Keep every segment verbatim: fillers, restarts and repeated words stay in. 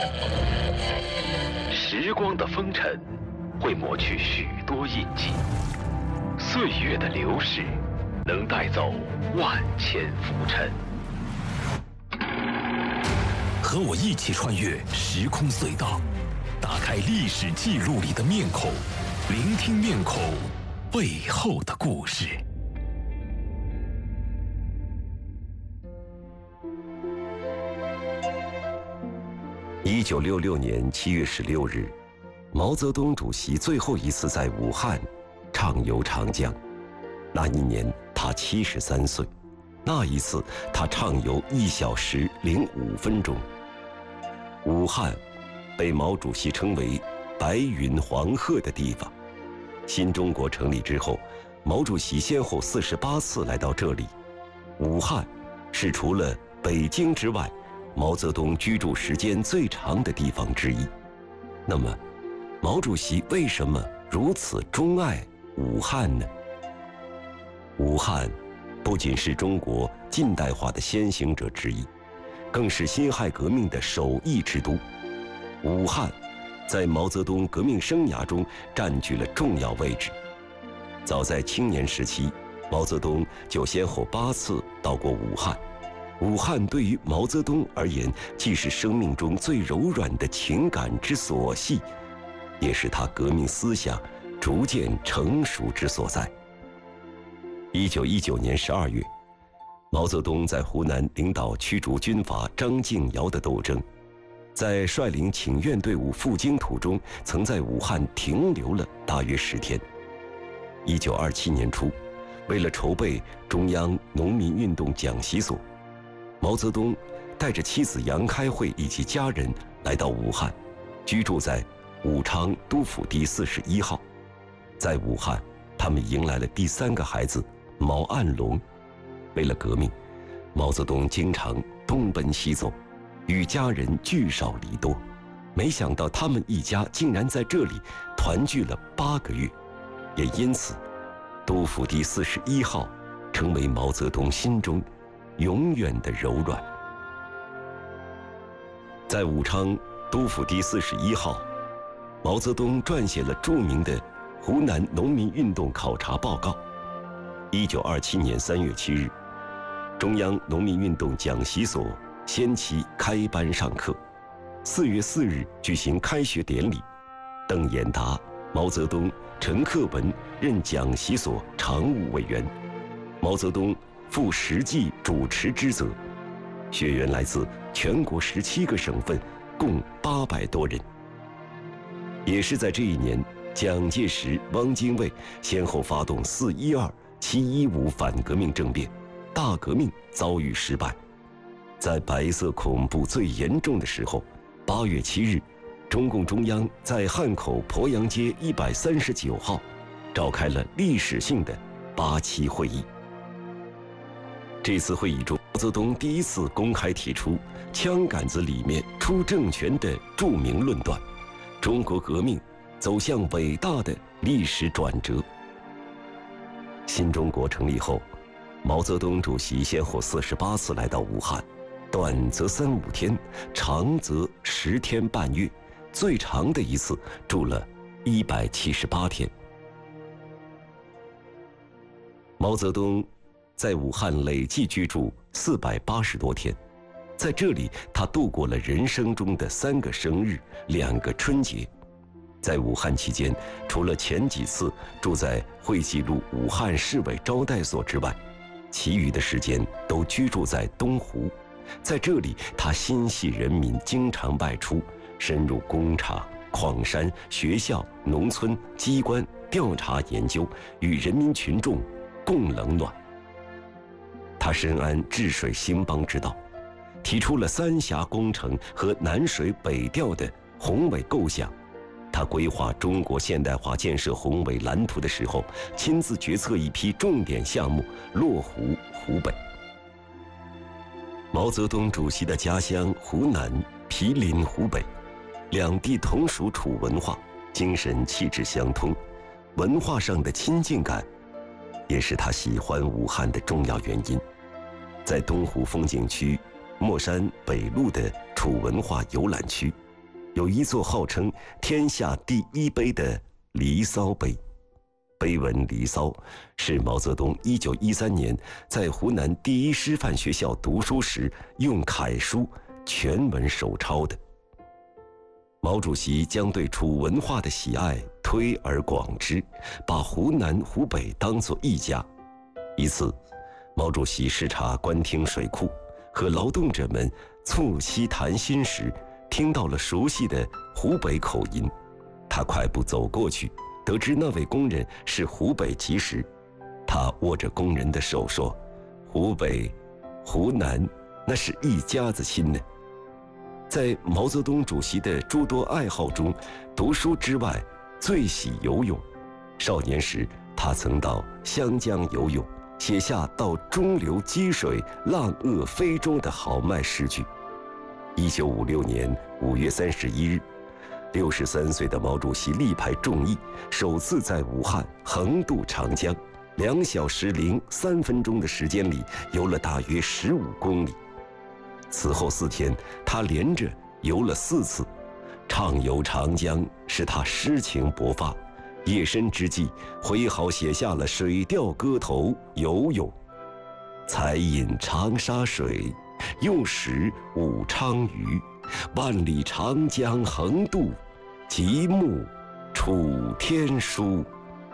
时光的风尘会抹去许多印记，岁月的流逝能带走万千浮尘。和我一起穿越时空隧道，打开历史记录里的面孔，聆听面孔背后的故事。 一九六六年七月十六日，毛泽东主席最后一次在武汉畅游长江。那一年他七十三岁，那一次他畅游一小时零五分钟。武汉被毛主席称为白云黄鹤的地方。新中国成立之后，毛主席先后四十八次来到这里。武汉是除了北京之外，毛泽东居住时间最长的地方之一。那么，毛主席为什么如此钟爱武汉呢？武汉不仅是中国近代化的先行者之一，更是辛亥革命的首义之都。武汉在毛泽东革命生涯中占据了重要位置。早在青年时期，毛泽东就先后八次到过武汉。武汉对于毛泽东而言，既是生命中最柔软的情感之所系，也是他革命思想逐渐成熟之所在。一九一九年十二月，毛泽东在湖南领导驱逐军阀张敬尧的斗争，在率领请愿队伍赴京途中，曾在武汉停留了大约十天。一九二七年初，为了筹备中央农民运动讲习所，毛泽东带着妻子杨开慧以及家人来到武汉，居住在武昌都府第四十一号。在武汉，他们迎来了第三个孩子毛岸龙。为了革命，毛泽东经常东奔西走，与家人聚少离多。没想到他们一家竟然在这里团聚了八个月，也因此，都府第四十一号成为毛泽东心中永远的柔软。在武昌都府第四十一号，毛泽东撰写了著名的湖南农民运动考察报告。一九二七年三月七日，中央农民运动讲习所先期开班上课。四月四日举行开学典礼，邓演达、毛泽东、陈克文任讲习所常务委员，毛泽东负实际主持之责。学员来自全国十七个省份，共八百多人。也是在这一年，蒋介石、汪精卫先后发动四一二、七一五反革命政变，大革命遭遇失败。在白色恐怖最严重的时候，八月七日，中共中央在汉口鄱阳街一百三十九号召开了历史性的八七会议。这次会议中，毛泽东第一次公开提出“枪杆子里面出政权”的著名论断，中国革命走向伟大的历史转折。新中国成立后，毛泽东主席先后四十八次来到武汉，短则三五天，长则十天半月，最长的一次住了一百七十八天。毛泽东在武汉累计居住四百八十多天，在这里他度过了人生中的三个生日、两个春节。在武汉期间，除了前几次住在惠济路武汉市委招待所之外，其余的时间都居住在东湖。在这里，他心系人民，经常外出，深入工厂、矿山、学校、农村、机关调查研究，与人民群众共冷暖。他深谙治水兴邦之道，提出了三峡工程和南水北调的宏伟构想。他规划中国现代化建设宏伟蓝图的时候，亲自决策一批重点项目落户湖北。毛泽东主席的家乡湖南毗邻湖北，两地同属楚文化，精神气质相通，文化上的亲近感也是他喜欢武汉的重要原因。在东湖风景区墨山北路的楚文化游览区， 有一座号称天下第一碑的离骚碑。碑文《离骚》是毛泽东一九一三年在湖南第一师范学校读书时用楷书全文手抄的。毛主席将对楚文化的喜爱推而广之，把湖南、湖北当作一家。一次，毛主席视察官厅水库，和劳动者们促膝谈心时，听到了熟悉的湖北口音。他快步走过去，得知那位工人是湖北籍时，他握着工人的手说：“湖北、湖南，那是一家子亲呢。”在毛泽东主席的诸多爱好中，读书之外最喜游泳。少年时，他曾到湘江游泳，写下到中流击水，浪遏飞舟的豪迈诗句。一九五六年五月三十一日，六十三岁的毛主席力排众议，首次在武汉横渡长江，两小时零三分钟的时间里，游了大约十五公里。此后四天，他连着游了四次。畅游长江使他诗情勃发，夜深之际，挥毫写下了《水调歌头·游泳》：才饮长沙水，又食武昌鱼。万里长江横渡，极目楚天舒。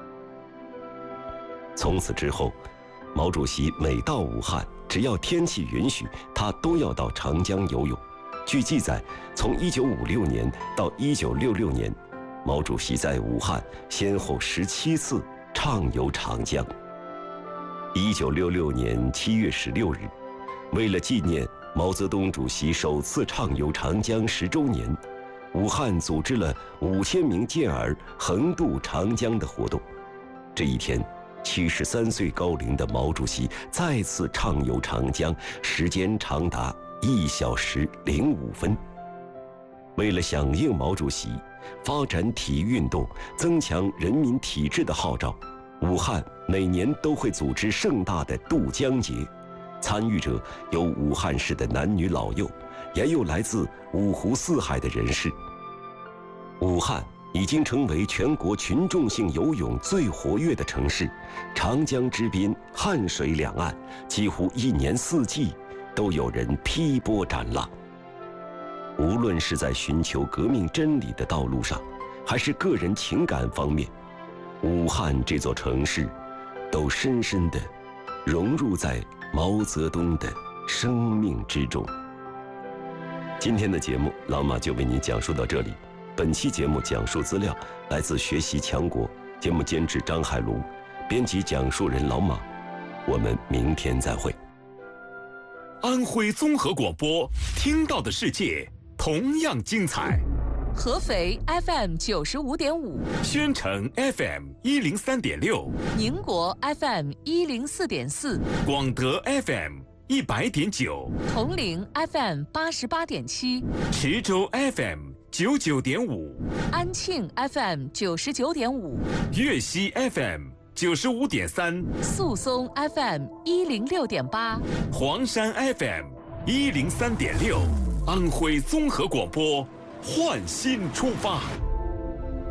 从此之后，毛主席每到武汉，只要天气允许，他都要到长江游泳。据记载，从一九五六年到一九六六年，毛主席在武汉先后十七次畅游长江。一九六六年七月十六日，为了纪念毛泽东主席首次畅游长江十周年，武汉组织了五千名健儿横渡长江的活动。这一天，七十三岁高龄的毛主席再次畅游长江，时间长达一小时零五分。为了响应毛主席发展体育运动、增强人民体质的号召，武汉每年都会组织盛大的渡江节。参与者有武汉市的男女老幼，也有来自五湖四海的人士。武汉已经成为全国群众性游泳最活跃的城市，长江之滨、汉水两岸，几乎一年四季都有人劈波斩浪。无论是在寻求革命真理的道路上，还是个人情感方面，武汉这座城市都深深地融入在毛泽东的生命之中。今天的节目，老马就为您讲述到这里。本期节目讲述资料来自学习强国，节目监制张海卢，编辑讲述人老马。我们明天再会。 安徽综合广播，听到的世界同样精彩。 合肥 F M 九十五点五， 宣城 F M 一零三点六， 宁国 F M 一零四点四， 广德 F M 一百点九， 铜陵 F M 八十八点七， 池州 F M 九九点五， 安庆 F M 九十九点五， 粤西 F M 九十五点三， 宿松 F M 一零六点八， 黄山 F M 一零三点六，安徽综合广播，焕新出发。